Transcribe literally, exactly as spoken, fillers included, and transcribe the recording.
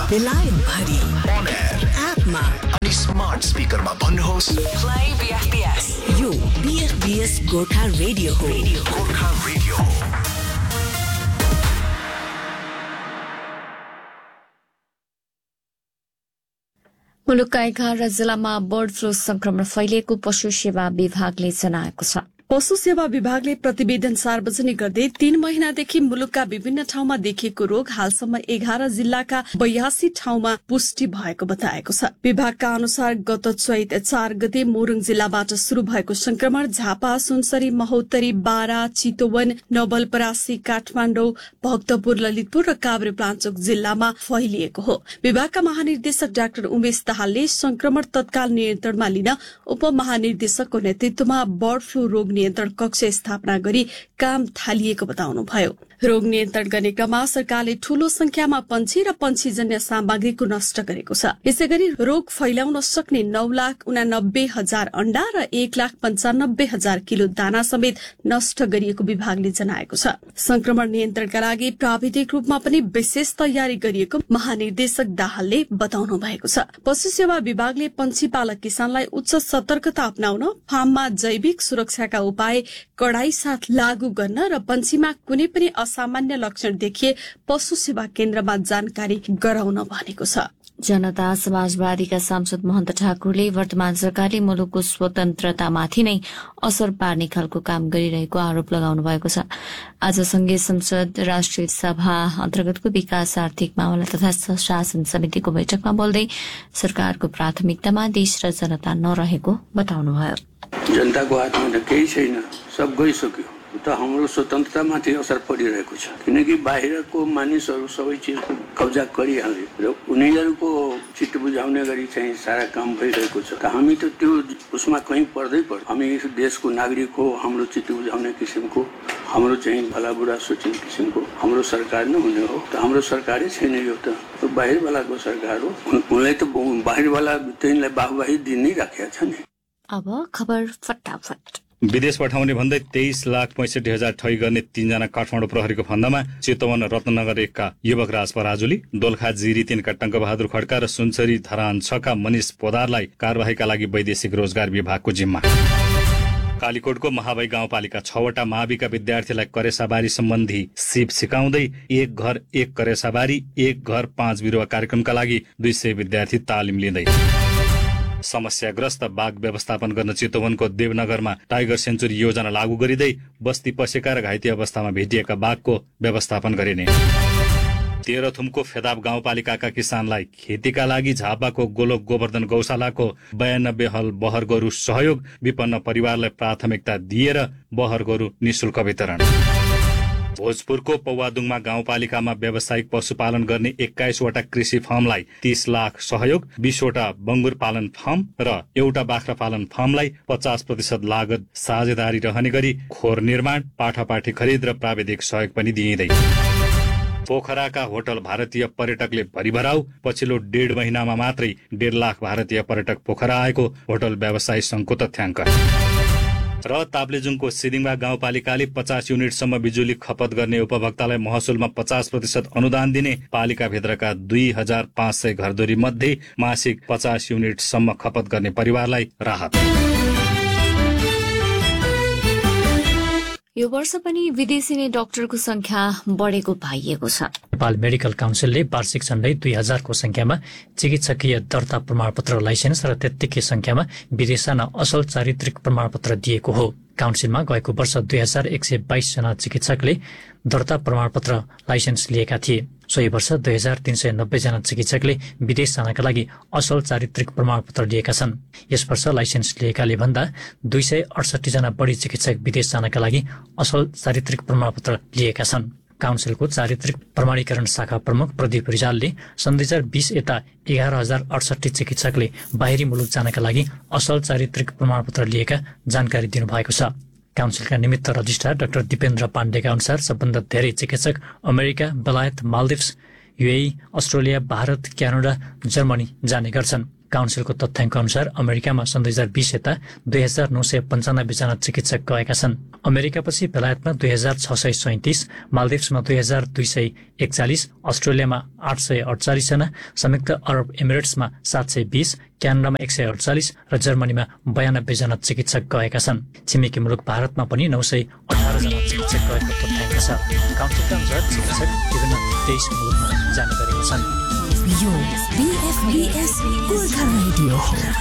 बेलायत भरि on air एपमा अनि स्मार्ट स्पिकरमा भन्नुहोस् प्ले बीएफबीएस। यो बीएफबीएस गोर्खा रेडियो हो। गोर्खा रेडियो हो। मुलुकका एघार जिल्लामा बर्ड फ्लू संक्रमण फैलिएको पशु सेवा विभागले जनाएको छ। पशु सेवा विभागले प्रतिवेदन सार्वजनिक गर्दै तीन महिनादेखि मुलुकका विभिन्न ठाउँमा देखिएको रोग हालसम्म एघार जिल्लाका बयासी ठाउँमा पुष्टि भएको बताएको छ। विभागका अनुसार गत चैत चार गते मोरङ जिल्लाबाट शुरू भएको संक्रमण झापा, सुनसरी, महोत्तरी, बारा, चितवन, नवलपरासी, काठमाडौँ, भक्तपुर, ललितपुर र काभ्रेपलाञ्चोक जिल्लामा फैलिएको हो। विभागका महानिर्देशक डाक्टर उमेश दाहालले संक्रमण तत्काल नियन्त्रणमा लिन उपमहानिर्देशकको नेतृत्वमा बर्ड फ्लू रोग नियन्त्रण कक्ष स्थापना गरी काम थालिएको बताउनुभयो। रोग नियन्त्रण गर्ने क्रममा सरकारले ठूलो संख्यामा पंक्षी र पंक्षीजन्य सामग्रीको नष्ट गरेको छ। यसैगरी रोग फैलाउन सक्ने नौ लाख उनानब्बे हजार अण्डा र एक लाख पञ्चानब्बे हजार किलो दाना समेत नष्ट गरिएको विभागले जनाएको छ। संक्रमण नियन्त्रणका लागि प्राविधिक रूपमा पनि विशेष तयारी गरिएको महानिर्देशक दाहालले बताउनु भएको छ। पशु सेवा विभागले पंक्षी पालक किसानलाई उच्च सतर्कता अपनाउन, फार्ममा जैविक सुरक्षाका उपाय कडाई साथ लागू गर्न र पंक्षीमा कुनै पनि असामान्य लक्षण देखिए पशु सेवा केन्द्रमा जानकारी गराउन भनेको छ। जनता समाजवादीका सांसद महन्त ठाकुरले वर्तमान सरकारले मुलुकको स्वतन्त्रतामाथि नै असर पार्ने खालको काम गरिरहेको आरोप लगाउनु भएको छ। आज संघीय संसद राष्ट्रिय सभा अन्तर्गतको विकास, आर्थिक मामला तथा शासन समितिको बैठकमा बोल्दै सरकारको प्राथमिकतामा देश र जनता नरहेको बताउनुभयो। जनताको हातमा त केही छैन, सब गइसक्यो। त हाम्रो स्वतन्त्रतामाथि असर परिरहेको छ, किनकि बाहिरको मानिसहरू सबै चिज कब्जा गरिहाले र उनीहरूको चित्त बुझाउने गरी चाहिँ सारा काम भइरहेको छ। त हामी त त्यो उसमा कहीँ पर्दै पर्छ। हामी यस देशको नागरिक हो, हाम्रो चित्त बुझाउने किसिमको, हाम्रो चाहिँ भलाबुरा सोच्ने किसिमको हाम्रो सरकार नै हुने हो। त हाम्रो सरकारै छैन, यो त बाहिरवालाको सरकार हो। उनलाई त बाहिरवाला तिनलाई बाहबाही दिन नै राखेको छ नि। अब खबर फटाफट। विदेश पठाउने भन्दै तेइस लाख पैंसठी हजार ठगी गर्ने तीनजना काठमाडौँ प्रहरीको फन्दामा चितवन रत्नगर एकका युवक राज पराजुली, दोलखा जिरी तीनका टंक बहादुर खड्का र सुनसरी धरान छका मनिष पोदारलाई कार्यवाहीका लागि वैदेशिक रोजगार विभागको जिम्मा। कालीकोटको महाबाई गाउँपालिका छवटा माविका विद्यार्थीलाई करेसाबारी सम्बन्धी सिप सिकाउँदै एक घर एक करेसाबारी एक घर पाँच बिरुवा कार्यक्रमका लागि दुई सय विद्यार्थी तालिम लिँदै। समस्याग्रस्त बाघ व्यवस्थापन गर्न चितवनको देवनगरमा टाइगर सेन्चुरी योजना लागू गरिँदै बस्ती पसेका र घाइते अवस्थामा भेटिएका बाघको व्यवस्थापन गरिने। तेह्रथुमको फेदाब गाउँपालिकाका किसानलाई खेतीका लागि झापाको गोलोक गोवर्धन गौशालाको बयानब्बे हल बहर गोरु सहयोग, विपन्न परिवारलाई प्राथमिकता दिएर बहर गोरु निशुल्क वितरण। भोजपुरको पौवादुङमा गाउँपालिकामा व्यावसायिक पशुपालन गर्ने एक्काइसवटा कृषि फार्मलाई तीस लाख सहयोग, बीसवटा बंगुर पालन फार्म र एउटा बाख्रा पालन फार्मलाई पचास प्रतिशत लागत साझेदारी रहने गरी खोर निर्माण, पाठापाठी खरिद र प्राविधिक सहयोग पनि दिइँदै। पोखराका होटल भारतीय पर्यटकले भरिभराउ, पछिल्लो डेढ महिनामा मात्रै डेढ लाख भारतीय पर्यटक पोखरा आएको होटल व्यवसायी संघको तथ्याङ्क। र ताप्लेजुङको सिदिङमा गाउँपालिकाले पचास युनिटसम्म बिजुली खपत गर्ने उपभोक्तालाई महसुलमा पचास प्रतिशत अनुदान दिने, पालिकाभित्रका दुई हजार पाँच सय घरधुरी मध्ये मासिक पचास युनिटसम्म खपत गर्ने परिवारलाई राहत। यो वर्ष पनि विदेशी नै डाक्टरको संख्या बढेको पाइएको छ। नेपाल मेडिकल काउन्सिलले वार्षिक झण्डै दुई हजारको संख्यामा चिकित्सकीय दर्ता प्रमाणपत्र, लाइसेन्स र त्यत्तिकै संख्यामा विदेशाना असल चारित्रिक प्रमाणपत्र दिएको हो। काउन्सिलमा गएको वर्ष दुई हजार एक सय बाइस जना चिकित्सकले दर्ता प्रमाणपत्र, लाइसेन्स लिएका थिए। सोही वर्ष दुई हजार तीन सय नब्बे जना चिकित्सकले विदेश जानका लागि असल चारित्रिक प्रमाणपत्र लिएका छन्। यस वर्ष लाइसेन्स लिएकाले भन्दा दुई सय अडसठी जना बढी चिकित्सक विदेश जानका लागि असल चारित्रिक प्रमाणपत्र लिएका छन्। काउन्सिलको चारित्रिक प्रमाणीकरण शाखा प्रमुख प्रदीप रिजालले सन् दुई हजार बीस यता एघार हजार अडसठी चिकित्सकले बाहिरी मुलुक जानका लागि असल चारित्रिक प्रमाणपत्र लिएका जानकारी दिनुभएको छ। काउन्सिलका निमित्त रजिस्ट्रार डाक्टर दिपेन्द्र पाण्डेका अनुसार सबभन्दा धेरै चिकित्सक अमेरिका, बेलायत, Maldives, UAE, Australia, Bharat, Canada, Germany जाने गर्छन्। काउन्सिलको तथ्याङ्क अनुसार अमेरिकामा सन् दुई हजार बिस यता दुई हजार नौ सय पन्चानब्बे जना चिकित्सक गएका छन्। अमेरिकापछि बेलायतमा दुई हजार छ सय सैतिस, मालदिप्समा दुई हजार दुई सय एकचालिस, अस्ट्रेलियामा आठ सय अडचालिस जना, संयुक्त अरब इमिरेट्समा सात सय बिस, क्यानाडामा एक सय अडचालिस र जर्मनीमा बयानब्बे जना चिकित्सक गएका छन्। छिमेकी मुलुक भारतमा पनि नौ सय अठार जना चिकित्सक गएको तथ्याङ्क छ। काउन्सिलका अनुसार चिकित्सक विभिन्न तेइस मुलुकमा जाने गरेका छन्। यो बीएफबीएस गोर्खा रेडियो हो।